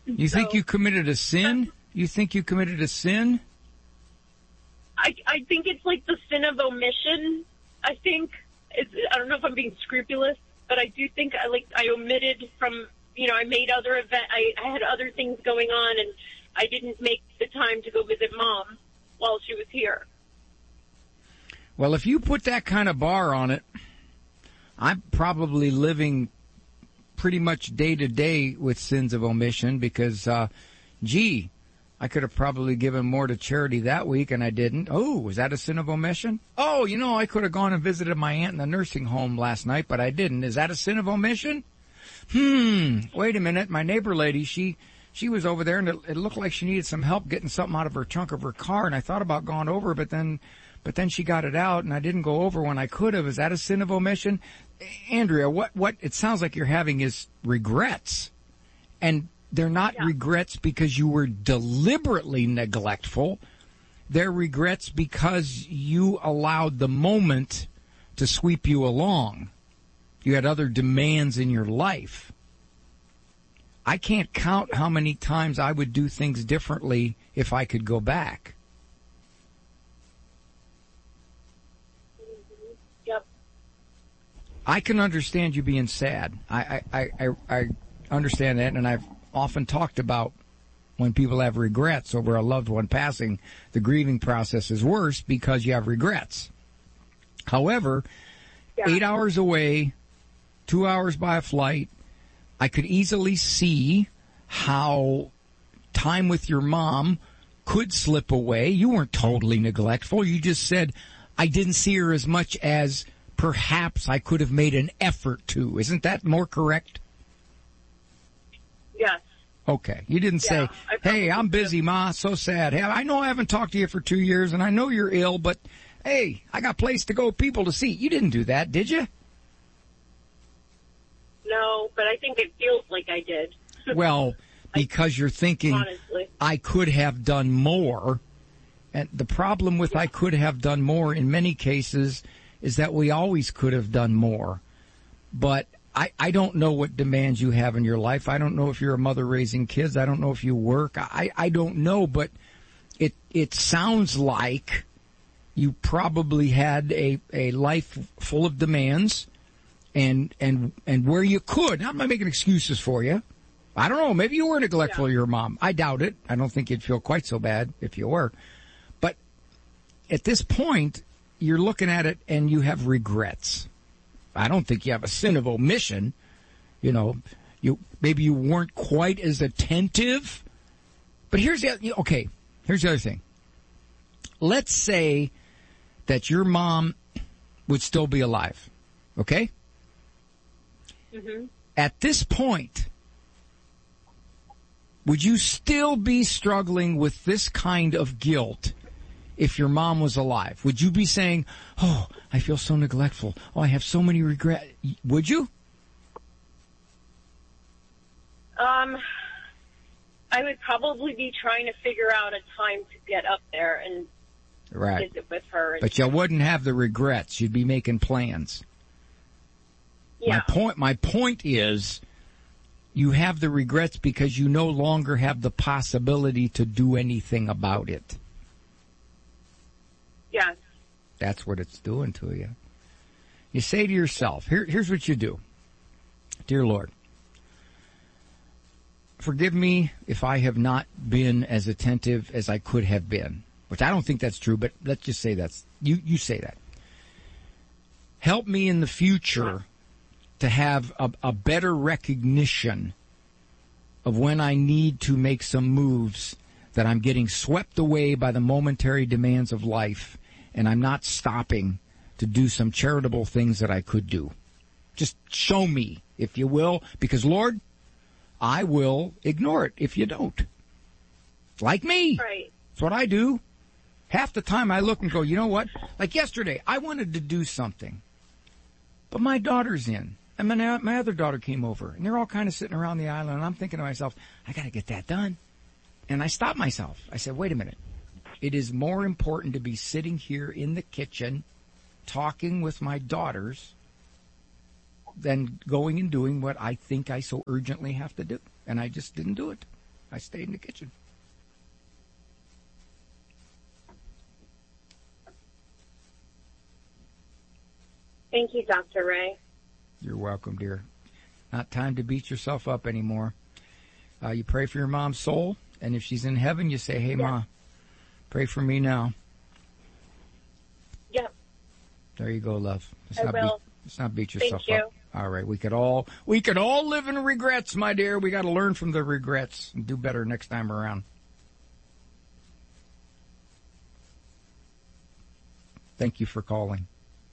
You think you committed a sin? You think you committed a sin? I think it's like the sin of omission. I don't know if I'm being scrupulous, but I do think I omitted from, I made other I had other things going on, and I didn't make the time to go visit Mom while she was here. Well, if you put that kind of bar on it, I'm probably living pretty much day to day with sins of omission because, I could have probably given more to charity that week and I didn't. Oh, was that a sin of omission? Oh, I could have gone and visited my aunt in the nursing home last night, but I didn't. Is that a sin of omission? Wait a minute. My neighbor lady, she was over there and it looked like she needed some help getting something out of her trunk of her car, and I thought about going over, but then she got it out and I didn't go over when I could have. Is that a sin of omission? Andrea, what it sounds like you're having is regrets. And they're not regrets because you were deliberately neglectful. They're regrets because you allowed the moment to sweep you along. You had other demands in your life. I can't count how many times I would do things differently if I could go back. Yep. I can understand you being sad. I understand that, and I've often talked about when people have regrets over a loved one passing, the grieving process is worse because you have regrets. However, 8 hours away, 2 hours by a flight, I could easily see how time with your mom could slip away. You weren't totally neglectful. You just said, I didn't see her as much as perhaps I could have made an effort to. Isn't that more correct? Yes. Okay. You didn't say, hey, I'm busy, Ma, so sad. Hey, I know I haven't talked to you for 2 years, and I know you're ill, but, hey, I got place to go, people to see. You didn't do that, did you? No, but I think it feels like I did. Well, because you're thinking, honestly, I could have done more. And the problem with I could have done more in many cases is that we always could have done more. But I don't know what demands you have in your life. I don't know if you're a mother raising kids. I don't know if you work. I don't know, but it sounds like you probably had a life full of demands and where you could. I'm not making excuses for you. I don't know. Maybe you were neglectful of your mom. I doubt it. I don't think you'd feel quite so bad if you were. But at this point, you're looking at it and you have regrets. I don't think you have a sin of omission. Maybe you weren't quite as attentive. But here's the other thing. Let's say that your mom would still be alive. Okay? Mm-hmm. At this point, would you still be struggling with this kind of guilt if your mom was alive? Would you be saying, oh, I feel so neglectful. Oh, I have so many regrets. Would you? I would probably be trying to figure out a time to get up there and visit with her. But you wouldn't have the regrets. You'd be making plans. Yeah. My point is, you have the regrets because you no longer have the possibility to do anything about it. Yes. That's what it's doing to you. You say to yourself, here's what you do. Dear Lord, forgive me if I have not been as attentive as I could have been. Which I don't think that's true, but let's just say you say that. Help me in the future to have a better recognition of when I need to make some moves, that I'm getting swept away by the momentary demands of life, and I'm not stopping to do some charitable things that I could do. Just show me, if you will, because, Lord, I will ignore it if you don't. Like me. Right. That's what I do. Half the time I look and go, you know what? Like yesterday, I wanted to do something, but my daughter's in. And my other daughter came over, and they're all kind of sitting around the island, and I'm thinking to myself, I got to get that done. And I stopped myself. I said, wait a minute. It is more important to be sitting here in the kitchen talking with my daughters than going and doing what I think I so urgently have to do. And I just didn't do it. I stayed in the kitchen. Thank you, Dr. Ray. You're welcome, dear. Not time to beat yourself up anymore. You pray for your mom's soul, and if she's in heaven, you say, hey, Ma, pray for me now. Yep. There you go, love. Let's not beat yourself Thank up. All right, we could all live in regrets, my dear. We got to learn from the regrets and do better next time around. Thank you for calling.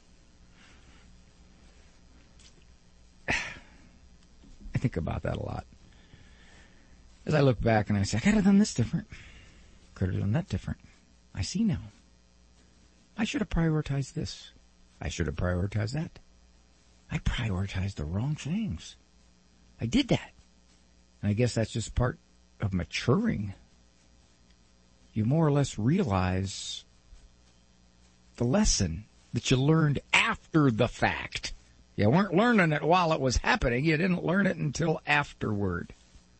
I think about that a lot. As I look back and I say, I could have done this different. Could have done that different. I see now. I should have prioritized this. I should have prioritized that. I prioritized the wrong things. I did that. And I guess that's just part of maturing. You more or less realize the lesson that you learned after the fact. You weren't learning it while it was happening. You didn't learn it until afterward.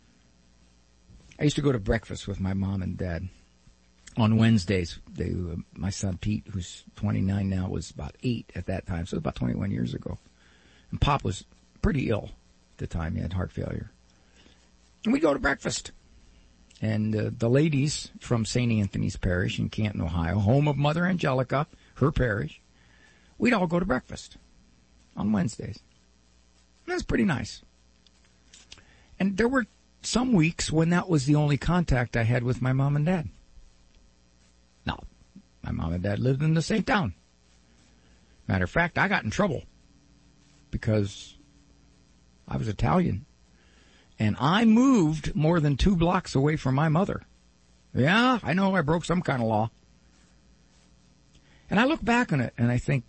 I used to go to breakfast with my mom and dad on Wednesdays. My son Pete, who's 29 now, was about 8 at that time, so about 21 years ago. And Pop was pretty ill at the time. He had heart failure. And we'd go to breakfast. And the ladies from St. Anthony's Parish in Canton, Ohio, home of Mother Angelica, her parish, we'd all go to breakfast on Wednesdays. And that's pretty nice. And there were some weeks when that was the only contact I had with my mom and dad. Now, my mom and dad lived in the same town. Matter of fact, I got in trouble because I was Italian. And I moved more than 2 blocks away from my mother. Yeah, I know I broke some kind of law. And I look back on it and I think,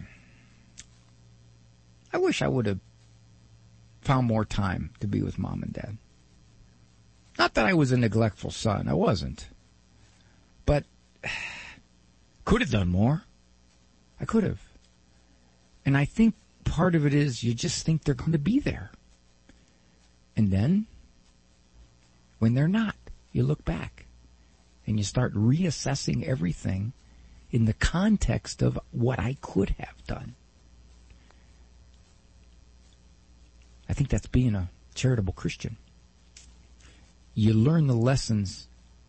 I wish I would have found more time to be with Mom and Dad. Not that I was a neglectful son. I wasn't. But could have done more. I could have. And I think part of it is you just think they're going to be there. And then, when they're not, you look back and you start reassessing everything in the context of what I could have done. I think that's being a charitable Christian. You learn the lessons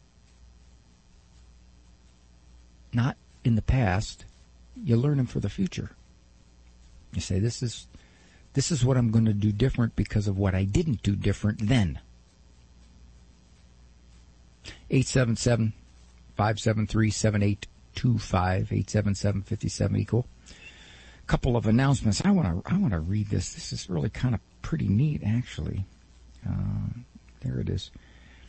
not in the past, you learn them for the future. You say, this is what I'm going to do different because of what I didn't do different then. 877-573-7825, 877-57-equal. Couple of announcements. I want to read this. This is really kind of pretty neat, actually. There it is.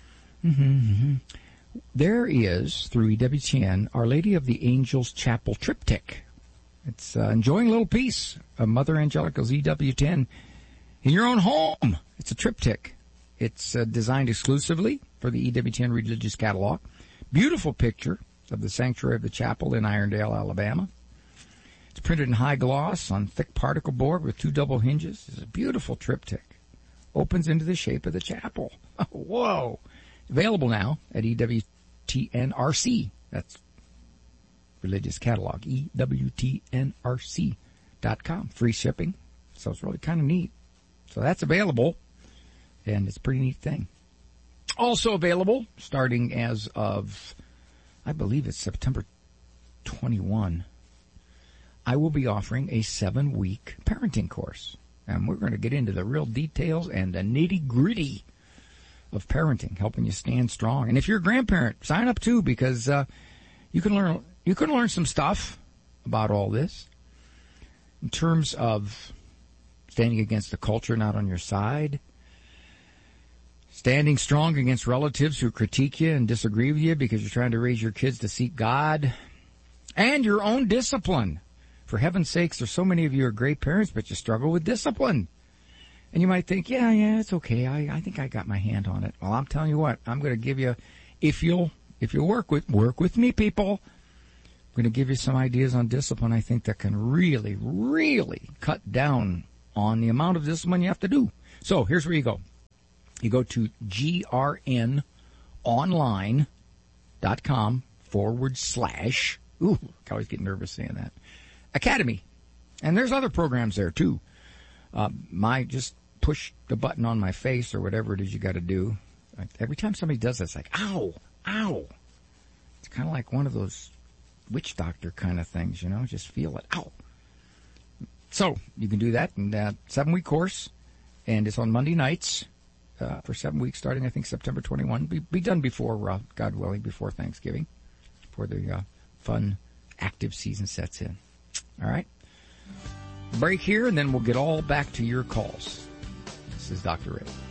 There is, through EWTN, Our Lady of the Angels Chapel Triptych. It's enjoying a little piece of Mother Angelica's EWTN in your own home. It's a triptych. It's designed exclusively for the EWTN Religious Catalog. Beautiful picture of the sanctuary of the chapel in Irondale, Alabama. It's printed in high gloss on thick particle board with 2 double hinges. It's a beautiful triptych. Opens into the shape of the chapel. Whoa! Available now at EWTNRC. That's Religious Catalog. EWTNRC.com. Free shipping. So it's really kind of neat. So that's available. And it's a pretty neat thing. Also available, starting as of, I believe it's September 21, I will be offering a 7-week parenting course. And we're going to get into the real details and the nitty-gritty of parenting, helping you stand strong. And if you're a grandparent, sign up too, because you can learn some stuff about all this in terms of standing against the culture not on your side, standing strong against relatives who critique you and disagree with you because you're trying to raise your kids to seek God, and your own discipline. For heaven's sakes, there's so many of you who are great parents, but you struggle with discipline. And you might think, yeah, it's okay. I think I got my hand on it. Well, I'm telling you what, I'm going to give you, if you'll work with me, people, I'm going to give you some ideas on discipline I think that can really, really cut down on the amount of discipline you have to do. So here's where you go. You go to grnonline.com. betonline.com/, ooh, I always get nervous saying that, Academy. And there's other programs there too. Just push the button on my face or whatever it is you got to do. Every time somebody does that, it's like, ow, ow. It's kind of like one of those witch doctor kind of things, you know, just feel it, ow. So you can do that in that 7-week course, and it's on Monday nights for 7 weeks, starting I think September 21. Be done before, God willing, before Thanksgiving, before the fun, active season sets in. All right, break here, and then we'll get all back to your calls. This is Dr. Ray.